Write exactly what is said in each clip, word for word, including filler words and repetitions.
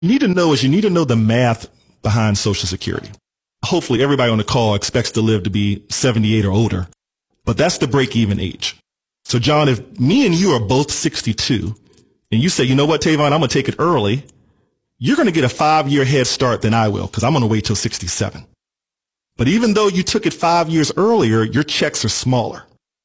you need to know is you need to know the math behind Social Security. Hopefully everybody on the call expects to live to be seventy-eight or older, but that's the break-even age. So John, if me and you are both sixty-two and you say, you know what, Tavon, I'm going to take it early, you're going to get a five-year head start than I will because I'm going to wait till sixty-seven. But even though you took it five years earlier, your checks are smaller.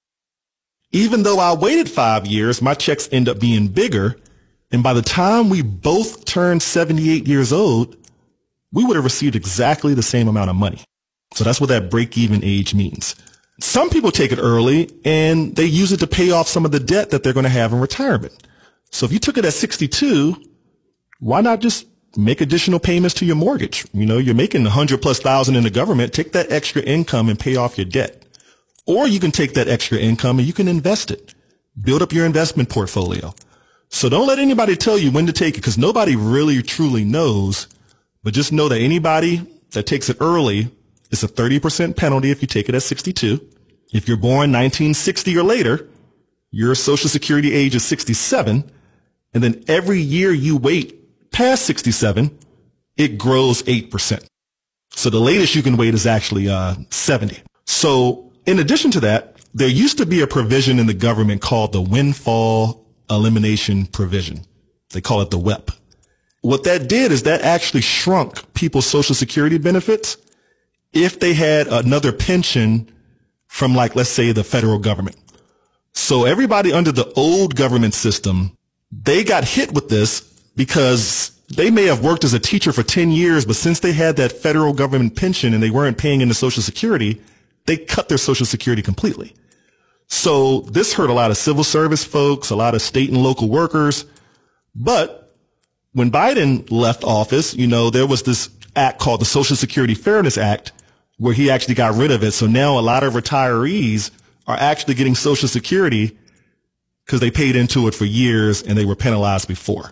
Even though I waited five years, my checks end up being bigger. And by the time we both turned seventy-eight years old, we would have received exactly the same amount of money. So that's what that break-even age means. Some people take it early and they use it to pay off some of the debt that they're going to have in retirement. So if you took it at sixty-two, why not just make additional payments to your mortgage? You know, you're making a hundred plus thousand in the government. Take that extra income and pay off your debt. Or you can take that extra income and you can invest it. Build up your investment portfolio. So don't let anybody tell you when to take it because nobody really truly knows. But just know that anybody that takes it early, it's a thirty percent penalty if you take it at sixty-two. If you're born nineteen sixty or later, your Social Security age is sixty-seven. And then every year you wait past sixty-seven, it grows eight percent. So the latest you can wait is actually uh, seventy. So in addition to that, there used to be a provision in the government called the Windfall Elimination Provision. They call it the W E P. What that did is that actually shrunk people's Social Security benefits if they had another pension from, like, let's say the federal government. So everybody under the old government system, they got hit with this because they may have worked as a teacher for ten years, but since they had that federal government pension and they weren't paying into Social Security, they cut their Social Security completely. So this hurt a lot of civil service folks, a lot of state and local workers. But when Biden left office, you know, there was this act called the Social Security Fairness Act where he actually got rid of it. So now a lot of retirees are actually getting Social Security because they paid into it for years and they were penalized before.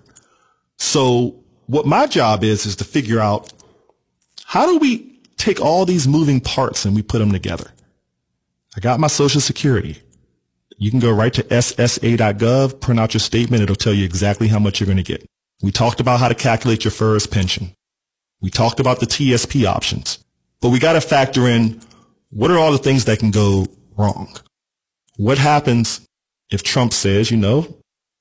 So what my job is, is to figure out how do we take all these moving parts and we put them together. I got my Social Security. You can go right to S S A dot gov, print out your statement. It'll tell you exactly how much you're going to get. We talked about how to calculate your FERS pension. We talked about the T S P options, but we got to factor in what are all the things that can go wrong? What happens if Trump says, you know,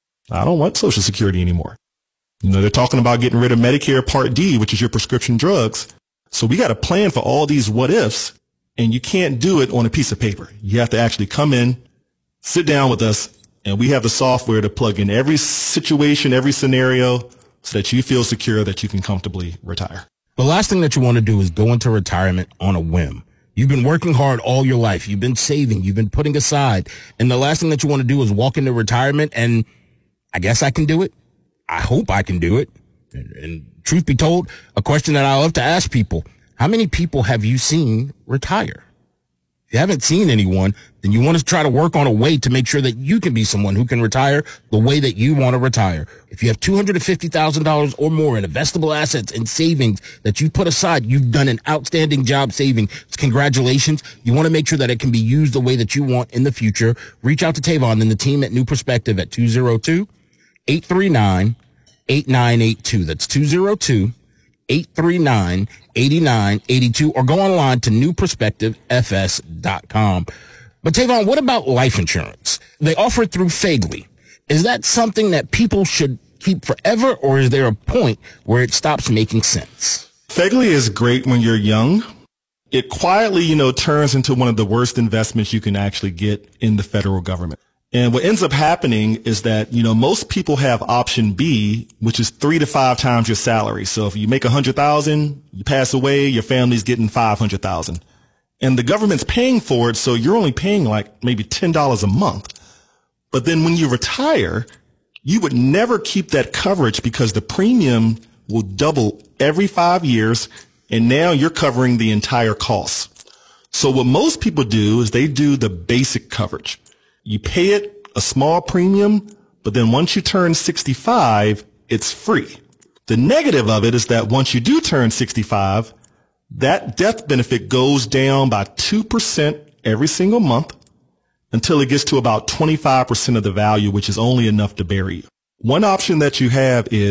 I don't want Social Security anymore? You know, they're talking about getting rid of Medicare Part D, which is your prescription drugs. So we got to plan for all these what ifs, and you can't do it on a piece of paper. You have to actually come in, sit down with us, and we have the software to plug in every situation, every scenario so that you feel secure that you can comfortably retire. The last thing that you want to do is go into retirement on a whim. You've been working hard all your life. You've been saving. You've been putting aside. And the last thing that you want to do is walk into retirement and I guess I can do it. I hope I can do it. And, and truth be told, a question that I love to ask people, how many people have you seen retire? If you haven't seen anyone, then you want to try to work on a way to make sure that you can be someone who can retire the way that you want to retire. If you have two hundred fifty thousand dollars or more in investable assets and savings that you put aside, you've done an outstanding job saving. Congratulations. You want to make sure that it can be used the way that you want in the future. Reach out to Tavon and the team at New Perspective at two oh two, eight three nine, eight nine eight two. That's two oh two, eight three nine, eight nine eight two, or go online to new perspective f s dot com. But Tavon, what about life insurance? They offer it through Faigley. Is that something that people should keep forever, or is there a point where it stops making sense? Faigley is great when you're young. It quietly, you know, turns into one of the worst investments you can actually get in the federal government. And what ends up happening is that, you know, most people have option B, which is three to five times your salary. So if you make a hundred thousand, you pass away, your family's getting five hundred thousand. And the government's paying for it, so you're only paying like maybe ten dollars a month. But then when you retire, you would never keep that coverage because the premium will double every five years, and now you're covering the entire cost. So what most people do is they do the basic coverage. You pay it a small premium, but then once you turn sixty-five, it's free. The negative of it is that once you do turn sixty-five, that death benefit goes down by two percent every single month until it gets to about twenty-five percent of the value, which is only enough to bury you. One option that you have is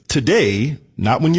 today, not when